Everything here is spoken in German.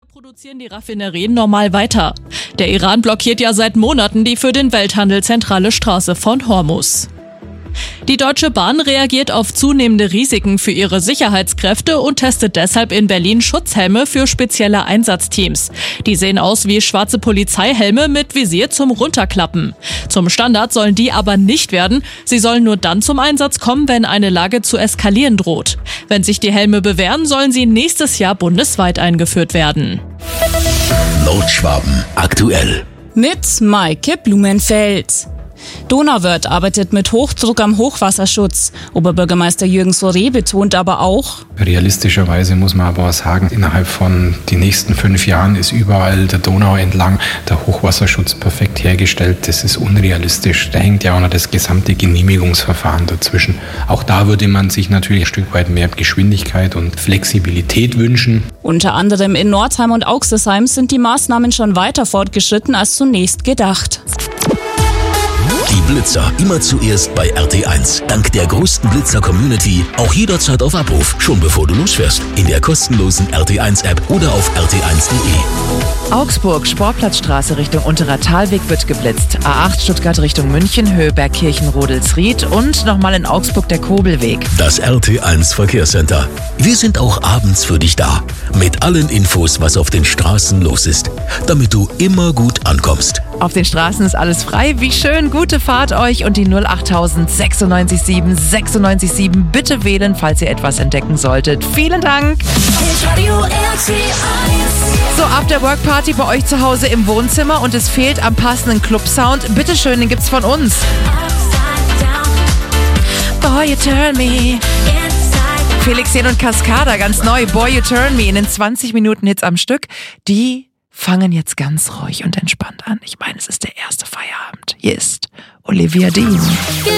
produzieren die Raffinerien normal weiter. Der Iran blockiert ja seit Monaten die für den Welthandel zentrale Straße von Hormuz. Die Deutsche Bahn reagiert auf zunehmende Risiken für ihre Sicherheitskräfte und testet deshalb in Berlin Schutzhelme für spezielle Einsatzteams. Die sehen aus wie schwarze Polizeihelme mit Visier zum Runterklappen. Zum Standard sollen die aber nicht werden. Sie sollen nur dann zum Einsatz kommen, wenn eine Lage zu eskalieren droht. Wenn sich die Helme bewähren, sollen sie nächstes Jahr bundesweit eingeführt werden. Nordschwaben aktuell. Mit Maike Blumenfeld. Donauwörth arbeitet mit Hochdruck am Hochwasserschutz. Oberbürgermeister Jürgen Soré betont aber auch: Realistischerweise muss man aber sagen, innerhalb von den nächsten 5 Jahren ist überall der Donau entlang der Hochwasserschutz perfekt hergestellt. Das ist unrealistisch. Da hängt ja auch noch das gesamte Genehmigungsverfahren dazwischen. Auch da würde man sich natürlich ein Stück weit mehr Geschwindigkeit und Flexibilität wünschen. Unter anderem in Nordheim und Auxersheim sind die Maßnahmen schon weiter fortgeschritten als zunächst gedacht. Die Blitzer immer zuerst bei RT1. Dank der größten Blitzer-Community auch jederzeit auf Abruf, schon bevor du losfährst. In der kostenlosen RT1-App oder auf rt1.de. Augsburg, Sportplatzstraße Richtung Unterer Talweg wird geblitzt. A8 Stuttgart Richtung München, Höhe Bergkirchen-Rodelsried und nochmal in Augsburg der Kobelweg. Das RT1 Verkehrscenter. Wir sind auch abends für dich da. Mit allen Infos, was auf den Straßen los ist. Damit du immer gut ankommst. Auf den Straßen ist alles frei. Wie schön, gute Fahrt euch und die 08000 967 967 bitte wählen, falls ihr etwas entdecken solltet. Vielen Dank. So, After Work Party bei euch zu Hause im Wohnzimmer und es fehlt am passenden Club-Sound. Bitteschön, den gibt's von uns. Boy, you turn me. Felix Jähn und Cascada, ganz neu. Boy, you turn me in den 20 Minuten Hits am Stück. Die fangen jetzt ganz ruhig und entspannt an. Ich meine, es ist der erste Feierabend. Hier ist Olivia Dean.